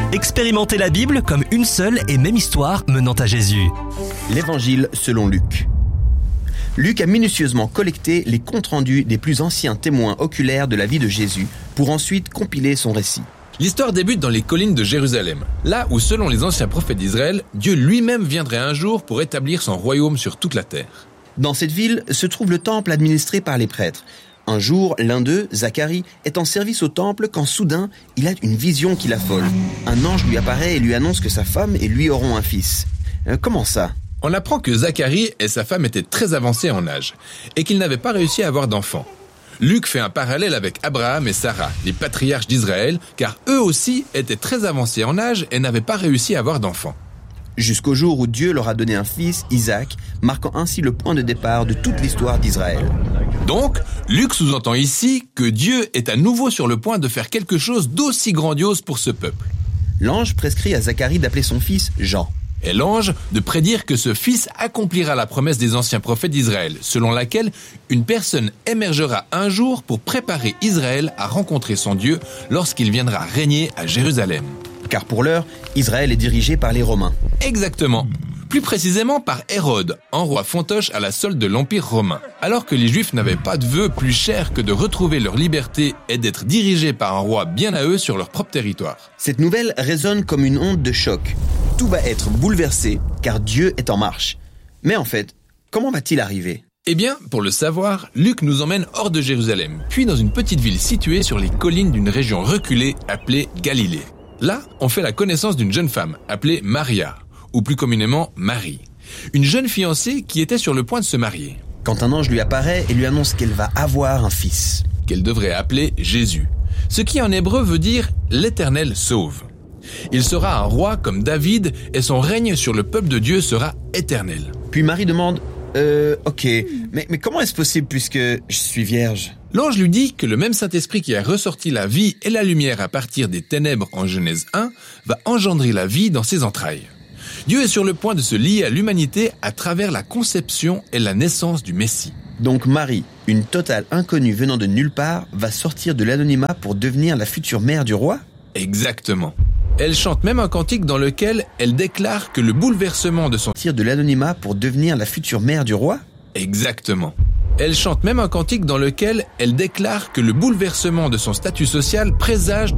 Expérimentez la Bible comme une seule et même histoire menant à Jésus. L'Évangile selon Luc. Luc a minutieusement collecté les comptes rendus des plus anciens témoins oculaires de la vie de Jésus pour ensuite compiler son récit. L'histoire débute dans les collines de Jérusalem, là où, selon les anciens prophètes d'Israël, Dieu lui-même viendrait un jour pour établir son royaume sur toute la terre. Dans cette ville se trouve le temple administré par les prêtres. Un jour, l'un d'eux, Zacharie, est en service au temple quand soudain, il a une vision qui l'affole. Un ange lui apparaît et lui annonce que sa femme et lui auront un fils. Comment ça ? On apprend que Zacharie et sa femme étaient très avancés en âge et qu'ils n'avaient pas réussi à avoir d'enfants. Luc fait un parallèle avec Abraham et Sarah, les patriarches d'Israël, car eux aussi étaient très avancés en âge et n'avaient pas réussi à avoir d'enfants. Jusqu'au jour où Dieu leur a donné un fils, Isaac, marquant ainsi le point de départ de toute l'histoire d'Israël. Donc, Luc sous-entend ici que Dieu est à nouveau sur le point de faire quelque chose d'aussi grandiose pour ce peuple. L'ange prescrit à Zacharie d'appeler son fils Jean. Et l'ange de prédire que ce fils accomplira la promesse des anciens prophètes d'Israël, selon laquelle une personne émergera un jour pour préparer Israël à rencontrer son Dieu lorsqu'il viendra régner à Jérusalem. Car pour l'heure, Israël est dirigé par les Romains. Exactement. Plus précisément par Hérode, un roi fantoche à la solde de l'Empire romain. Alors que les Juifs n'avaient pas de vœu plus cher que de retrouver leur liberté et d'être dirigés par un roi bien à eux sur leur propre territoire. Cette nouvelle résonne comme une onde de choc. Tout va être bouleversé car Dieu est en marche. Mais en fait, comment va-t-il arriver ? Eh bien, pour le savoir, Luc nous emmène hors de Jérusalem, puis dans une petite ville située sur les collines d'une région reculée appelée Galilée. Là, on fait la connaissance d'une jeune femme appelée Maria, ou plus communément Marie. Une jeune fiancée qui était sur le point de se marier. Quand un ange lui apparaît et lui annonce qu'elle va avoir un fils. Qu'elle devrait appeler Jésus. Ce qui en hébreu veut dire « l'Éternel sauve ». Il sera un roi comme David et son règne sur le peuple de Dieu sera éternel. Puis Marie demande ok, mais comment est-ce possible puisque je suis vierge ? L'ange lui dit que le même Saint-Esprit qui a ressorti la vie et la lumière à partir des ténèbres en Genèse 1 va engendrer la vie dans ses entrailles. Dieu est sur le point de se lier à l'humanité à travers la conception et la naissance du Messie. Donc Marie, une totale inconnue venant de nulle part, va sortir de l'anonymat pour devenir la future mère du roi ? Exactement. Elle chante même un cantique dans lequel elle déclare que le bouleversement de son... de l'anonymat pour devenir la future mère du roi ? Exactement. Elle chante même un cantique dans lequel elle déclare que le bouleversement de son statut social présage